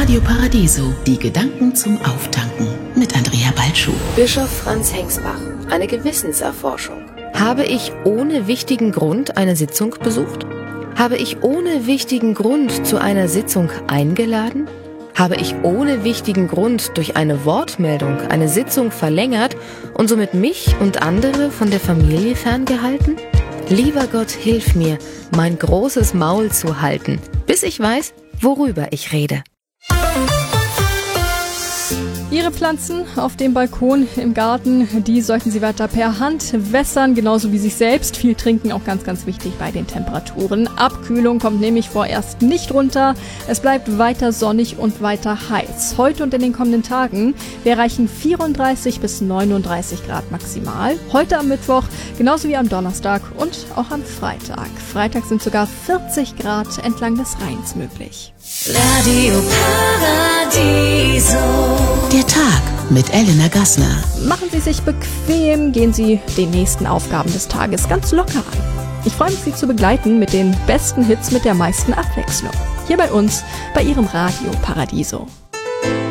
Radio Paradiso, die Gedanken zum Auftanken mit Andrea Balschuh. Bischof Franz Hengsbach, eine Gewissenserforschung. Habe ich ohne wichtigen Grund eine Sitzung besucht? Habe ich ohne wichtigen Grund zu einer Sitzung eingeladen? Habe ich ohne wichtigen Grund durch eine Wortmeldung eine Sitzung verlängert und somit mich und andere von der Familie ferngehalten? Lieber Gott, hilf mir, mein großes Maul zu halten, bis ich weiß, worüber ich rede. Ihre Pflanzen auf dem Balkon, im Garten, die sollten Sie weiter per Hand wässern, genauso wie sich selbst. Viel trinken, auch ganz, ganz wichtig bei den Temperaturen. Abkühlung kommt nämlich vorerst nicht runter. Es bleibt weiter sonnig und weiter heiß. Heute und in den kommenden Tagen, wir erreichen 34 bis 39 Grad maximal. Heute am Mittwoch, genauso wie am Donnerstag und auch am Freitag. Freitag sind sogar 40 Grad entlang des Rheins möglich. Radio Paradiso. Der Tag mit Elena Gassner. Machen Sie sich bequem, gehen Sie den nächsten Aufgaben des Tages ganz locker an. Ich freue mich, Sie zu begleiten mit den besten Hits mit der meisten Abwechslung. Hier bei uns, bei Ihrem Radio Paradiso.